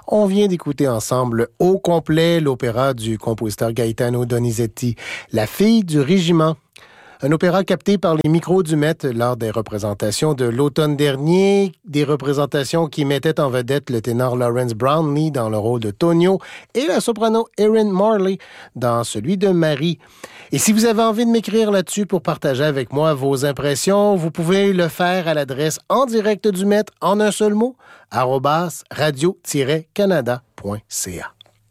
On vient d'écouter ensemble au complet l'opéra du compositeur Gaetano Donizetti, La fille du régiment. Un opéra capté par les micros du Met lors des représentations de l'automne dernier, des représentations qui mettaient en vedette le ténor Lawrence Brownlee dans le rôle de Tonio et la soprano Erin Morley dans celui de Marie. Et si vous avez envie de m'écrire là-dessus pour partager avec moi vos impressions, vous pouvez le faire à l'adresse en direct du Met en un seul mot, @radio-canada.ca.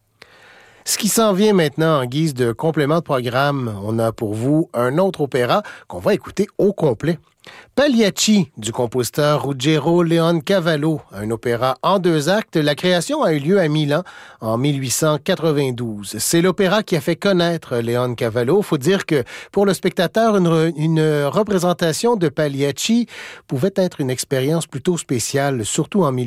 Ce qui s'en vient maintenant en guise de complément de programme, on a pour vous un autre opéra qu'on va écouter au complet. Pagliacci, du compositeur Ruggero Leoncavallo, un opéra en 2 actes. La création a eu lieu à Milan en 1892. C'est l'opéra qui a fait connaître Leoncavallo. Faut dire que pour le spectateur, une représentation de Pagliacci pouvait être une expérience plutôt spéciale, surtout en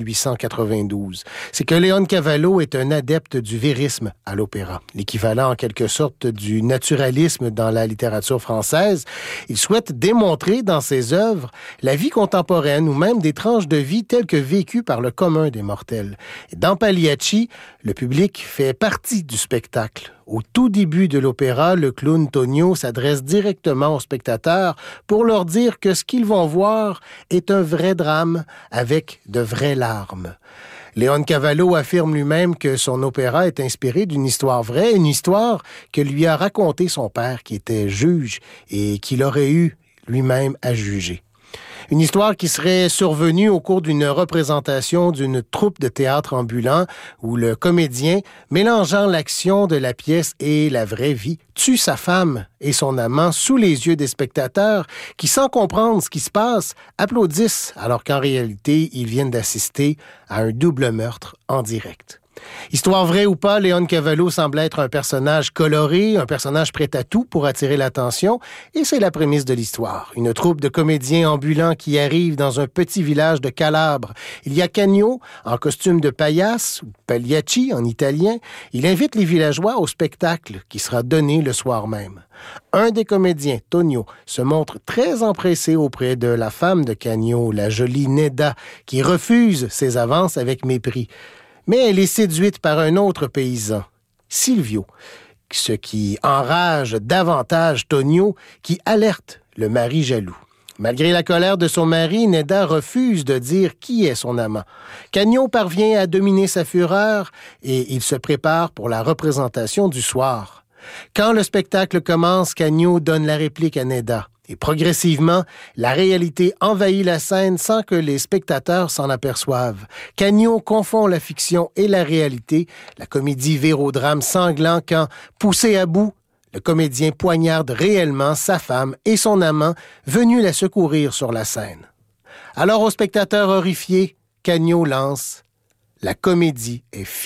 1892. C'est que Leoncavallo est un adepte du vérisme à l'opéra, l'équivalent en quelque sorte du naturalisme dans la littérature française. Il souhaite démontrer dans ses œuvres la vie contemporaine ou même des tranches de vie telles que vécues par le commun des mortels. Et dans Pagliacci, le public fait partie du spectacle. Au tout début de l'opéra, le clown Tonio s'adresse directement aux spectateurs pour leur dire que ce qu'ils vont voir est un vrai drame avec de vraies larmes. Leoncavallo affirme lui-même que son opéra est inspiré d'une histoire vraie, une histoire que lui a racontée son père qui était juge et qu'il aurait eu lui-même à juger. Une histoire qui serait survenue au cours d'une représentation d'une troupe de théâtre ambulant où le comédien, mélangeant l'action de la pièce et la vraie vie, tue sa femme et son amant sous les yeux des spectateurs qui, sans comprendre ce qui se passe, applaudissent alors qu'en réalité, ils viennent d'assister à un double meurtre en direct. Histoire vraie ou pas, Leoncavallo semble être un personnage coloré, un personnage prêt à tout pour attirer l'attention, et c'est la prémisse de l'histoire. Une troupe de comédiens ambulants qui arrive dans un petit village de Calabre. Il y a Cagno, en costume de paillasse, ou Pagliacci en italien. Il invite les villageois au spectacle qui sera donné le soir même. Un des comédiens, Tonio, se montre très empressé auprès de la femme de Cagno, la jolie Nedda, qui refuse ses avances avec mépris. Mais elle est séduite par un autre paysan, Silvio, ce qui enrage davantage Tonio, qui alerte le mari jaloux. Malgré la colère de son mari, Nedda refuse de dire qui est son amant. Cagno parvient à dominer sa fureur et il se prépare pour la représentation du soir. Quand le spectacle commence, Cagno donne la réplique à Nedda. Et progressivement, la réalité envahit la scène sans que les spectateurs s'en aperçoivent. Cagno confond la fiction et la réalité. La comédie vire au drame sanglant quand, poussé à bout, le comédien poignarde réellement sa femme et son amant venus la secourir sur la scène. Alors aux spectateurs horrifiés, Cagno lance « La comédie est finie ».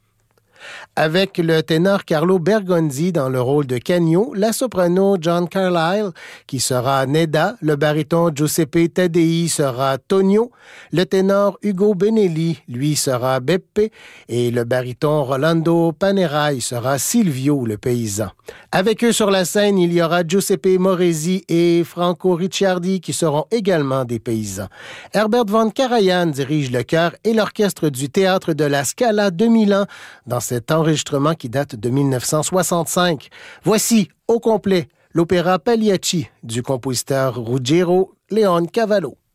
Avec le ténor Carlo Bergonzi dans le rôle de Cagno, la soprano John Carlyle, qui sera Nedda, le baryton Giuseppe Taddei sera Tonio, le ténor Ugo Benelli, lui, sera Beppe, et le baryton Rolando Panerai sera Silvio, le paysan. Avec eux sur la scène, il y aura Giuseppe Moresi et Franco Ricciardi, qui seront également des paysans. Herbert von Karajan dirige le chœur et l'orchestre du Théâtre de la Scala de Milan dans cet enregistrement qui date de 1965. Voici, au complet, l'opéra Pagliacci du compositeur Ruggero Leoncavallo.